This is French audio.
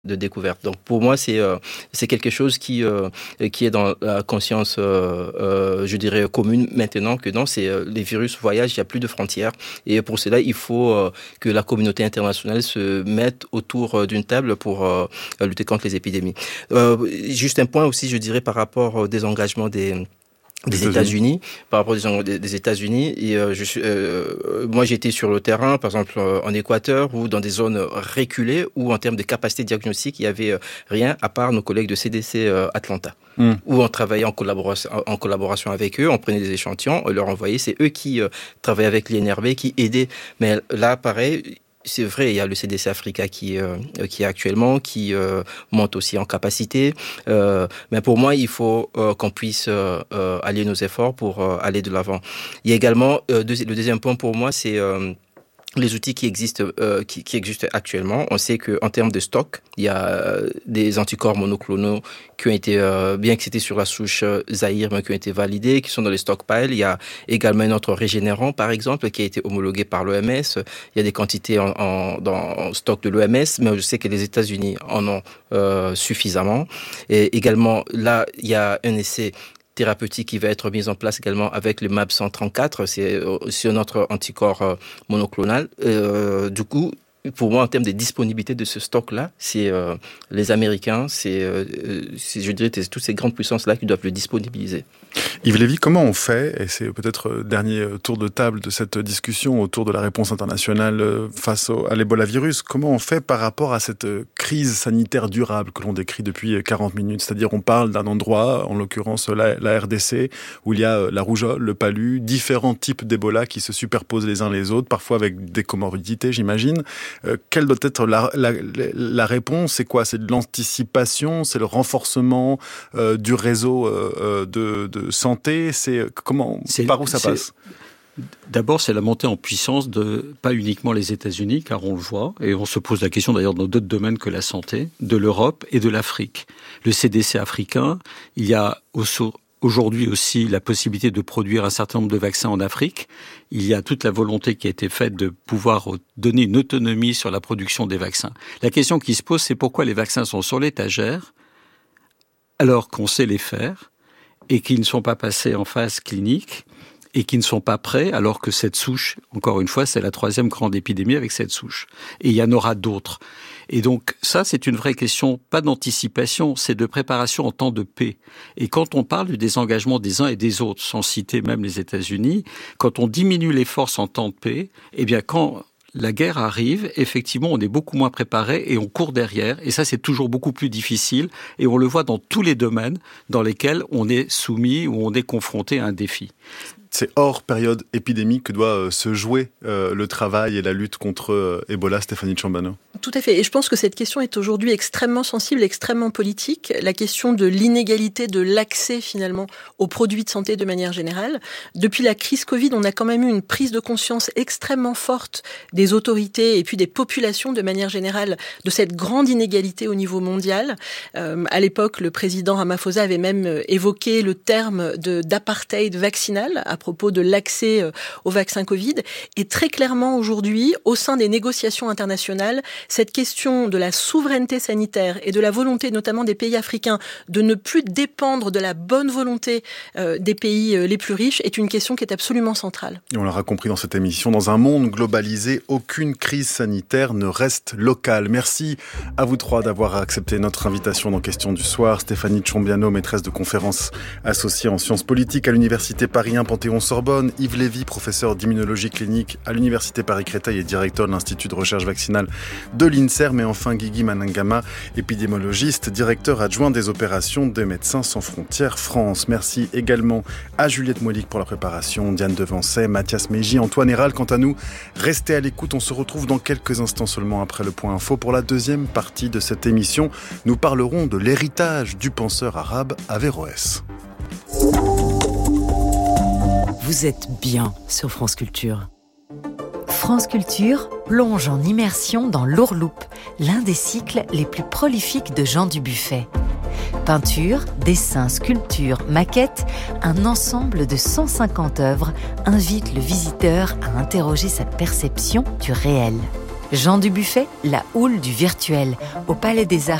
de découverte. Donc pour moi, c'est quelque chose qui est dans la conscience, je dirais, commune maintenant que non, les virus voyagent, il n'y a plus de frontières. Et pour cela, il faut que la communauté internationale se mette autour d'une table pour lutter contre les épidémies. Juste un point aussi, je dirais, par rapport au désengagement des États-Unis, par rapport des États-Unis. Et moi, j'ai été sur le terrain, par exemple en Équateur, ou dans des zones reculées, où en termes de capacité diagnostique, il y avait rien à part nos collègues de CDC Atlanta, où on travaillait en collaboration avec eux, on prenait des échantillons, on leur envoyait. C'est eux qui travaillaient avec l'INRB, qui aidaient. Mais là, pareil. C'est vrai, il y a le CDC Africa qui actuellement monte aussi en capacité. Mais pour moi, il faut qu'on puisse allier nos efforts pour aller de l'avant. Il y a également le deuxième point pour moi, c'est les outils qui existent actuellement. On sait que en termes de stock, il y a des anticorps monoclonaux qui ont été, bien que c'était sur la souche Zaïre, mais qui ont été validés, qui sont dans les stockpiles. Il y a également un autre régénérant, par exemple, qui a été homologué par l'OMS. Il y a des quantités dans stock de l'OMS, mais je sais que les États-Unis en ont suffisamment. Et également, là, il y a un essai thérapeutique qui va être mise en place également avec le MAB 134, c'est notre anticorps monoclonal. Du coup, pour moi, en termes de disponibilité de ce stock-là, c'est les Américains, je dirais, toutes ces grandes puissances-là qui doivent le disponibiliser. Yves Lévy, comment on fait, et c'est peut-être le dernier tour de table de cette discussion autour de la réponse internationale face à l'Ebola-virus, comment on fait par rapport à cette crise sanitaire durable que l'on décrit depuis 40 minutes? C'est-à-dire, on parle d'un endroit, en l'occurrence la RDC, où il y a la rougeole, le palu, différents types d'Ebola qui se superposent les uns les autres, parfois avec des comorbidités, j'imagine. Quelle doit être la réponse? C'est quoi? C'est de l'anticipation? C'est le renforcement du réseau de santé? Par où ça passe? D'abord, c'est la montée en puissance de, pas uniquement les États-Unis, car on le voit, et on se pose la question d'ailleurs dans d'autres domaines que la santé, de l'Europe et de l'Afrique. Le CDC africain, il y a aujourd'hui aussi la possibilité de produire un certain nombre de vaccins en Afrique. Il y a toute la volonté qui a été faite de pouvoir donner une autonomie sur la production des vaccins. La question qui se pose, c'est pourquoi les vaccins sont sur l'étagère alors qu'on sait les faire et qui ne sont pas passés en phase clinique et qui ne sont pas prêts, alors que cette souche, encore une fois, c'est la 3e grande épidémie avec cette souche. Et il y en aura d'autres. Et donc, ça, c'est une vraie question, pas d'anticipation, c'est de préparation en temps de paix. Et quand on parle du désengagement des uns et des autres, sans citer même les États-Unis, quand on diminue les forces en temps de paix, eh bien, quand la guerre arrive, effectivement, on est beaucoup moins préparé et on court derrière. Et ça, c'est toujours beaucoup plus difficile. Et on le voit dans tous les domaines dans lesquels on est soumis ou on est confronté à un défi. C'est hors période épidémique que doit se jouer le travail et la lutte contre Ebola, Stéphanie Tchambano. Tout à fait. Et je pense que cette question est aujourd'hui extrêmement sensible, extrêmement politique. La question de l'inégalité de l'accès finalement aux produits de santé de manière générale. Depuis la crise Covid, on a quand même eu une prise de conscience extrêmement forte des autorités et puis des populations de manière générale de cette grande inégalité au niveau mondial. À l'époque, le président Ramaphosa avait même évoqué le terme d'apartheid vaccinal à propos de l'accès au vaccin Covid. Et très clairement aujourd'hui, au sein des négociations internationales, cette question de la souveraineté sanitaire et de la volonté notamment des pays africains de ne plus dépendre de la bonne volonté des pays les plus riches est une question qui est absolument centrale. Et on l'aura compris dans cette émission, dans un monde globalisé, aucune crise sanitaire ne reste locale. Merci à vous trois d'avoir accepté notre invitation dans Question du soir. Stéphanie Tchombiano, maîtresse de conférences associée en sciences politiques à l'Université Paris 1 Panthéon-Sorbonne. Yves Lévy, professeur d'immunologie clinique à l'Université Paris-Créteil et directeur de l'Institut de recherche vaccinale de l'INSERM. Et enfin, Guigui Manangama, épidémiologiste, directeur adjoint des opérations des Médecins sans frontières France. Merci également à Juliette Moilic pour la préparation, Diane Devancet, Mathias Meiji, Antoine Héral. Quant à nous, restez à l'écoute. On se retrouve dans quelques instants seulement après le point info. Pour la deuxième partie de cette émission, nous parlerons de l'héritage du penseur arabe Averroès. Vous êtes bien sur France Culture. France Culture plonge en immersion dans l'Ourloupe, l'un des cycles les plus prolifiques de Jean Dubuffet. Peinture, dessins, sculptures, maquettes, un ensemble de 150 œuvres invite le visiteur à interroger sa perception du réel. Jean Dubuffet, la houle du virtuel, au Palais des Arts